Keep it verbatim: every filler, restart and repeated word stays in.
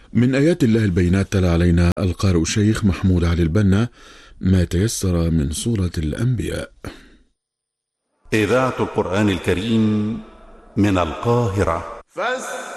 من آيات الله البينات تلا علينا القارئ الشيخ محمود علي البنا ما تيسر من سورة الأنبياء. إذاعة القرآن الكريم من القاهرة.